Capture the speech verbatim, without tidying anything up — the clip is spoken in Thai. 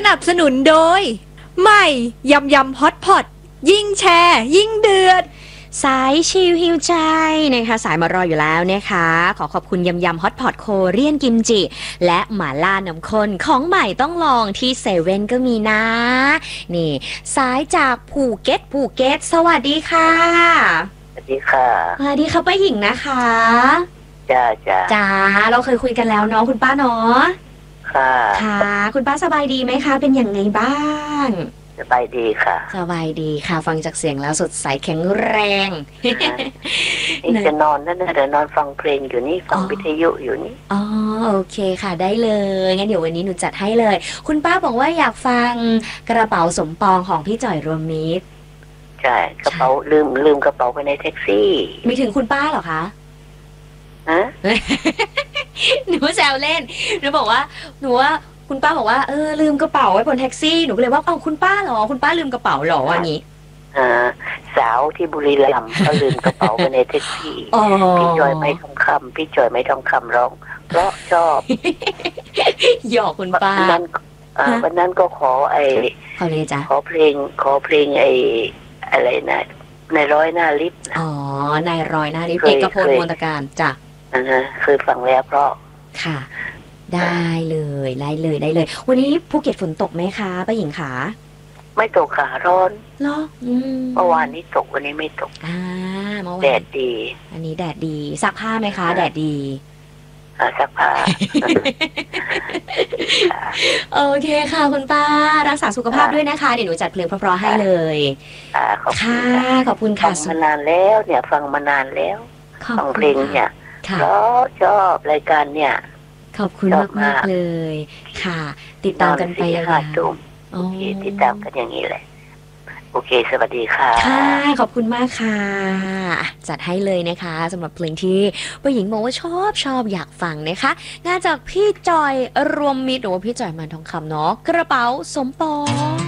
นับสนุนโดยใหม่ยำยำฮอตพอตยิ่งแชร์ยิ่งเดือดสายชิลฮิวใจนะคะสายมารออยู่แล้วนะคะขอขอบคุณยำยำฮอตพอตโคเรียนกิมจิและหม่าล่าน้ำข้นของใหม่ต้องลองที่เซเว่นก็มีนะนี่สายจากภูเก็ตภูเก็ตสวัสดีค่ะสวัสดีค่ะสวัสดีค่ะป้าหญิงนะคะจ้าจ้าจ้าเราเคยคุยกันแล้วเนาะคุณป้าเนาะค่ะค่ะคุณป้าสบายดีไหมคะเป็นอย่างไงบ้างสบายดีค่ะสบายดีค่ะฟังจากเสียงแล้วสดใสแข็งแรงนี่จะนอนนั่นนะเดี๋ยวนอนฟังเพลงอยู่นี่ฟังวิทยุอยู่นี่อ๋อโอเคค่ะได้เลยงั้นเดี๋ยววันนี้หนูจัดให้เลยคุณป้าบอกว่าอยากฟังกระเป๋าสมปองของพี่จ่อยรวมมิตรใช่กระเป๋าลืมลืมกระเป๋าไปในแท็กซี่มีถึงคุณป้าเหรอคะฮะหนูแซวเล่นหนูบอกว่าหนูว่าคุณป้าบอกว่าเออลืมกระเป๋าไว้บนแท็กซี่หนูก็เลยว่าเอ้าคุณป้าเหรอคุณป้าลืมกระเป๋าเหรออย่างนี้อ่าสาวที่บุรีรัมย์เขาลืมกระเป๋าไปในแท็กซี่พี่จอยไม่ทองคำพี่จอยไม่ทองคำร้องเพราะชอบหยอกคุณป้าวันนั้นอ่าวันนั้นก็ขอไอ้ขอเลยจ้ะขอเพลงขอเพลงไอ้อะไรนะในร้อยหน้าลิฟต์อ๋อในร้อยหน้าลิฟต์เอกพลมนตการจ้ะอ่าฮะเคยฟังแล้วเพราะค่ะได้เลยได้เลยได้เลยวันนี้ภูเก็ตฝนตกไหมคะป้าหญิงขาไม่ตกค่ะร้อนเหรอเมื่อวานนี้ตกวันนี้ไม่ตกอ่าเมื่อวานแดดดีอันนี้แดดดีซักผ้าไหมคะแดดดีอ่าซักผ้าโอเคค่ะคุณป้ารักษาสุขภาพด้วยนะคะเดี๋ยวหนูจัดเพลงเพราะๆให้เลยค่ะขอบคุณค่ะฟังมานานแล้วเนี่ยฟังมานานแล้วฟังเพลงเนี่ยเพราะชอบรายการเนี่ยขอบคุณมากมากเลยค่ะติดตามกันไปยาวๆโอเคติดตามกันอย่างนี้แหละโอเคสวัสดีค่ะค่ะขอบคุณมากค่ะจัดให้เลยนะคะสำหรับเพลงที่ผู้หญิงบอกว่าชอบชอบอยากฟังนะคะงานจากพี่จอยรวมมิตรหรือว่าพี่จอยมันทองคำเนาะกระเป๋าสมปอง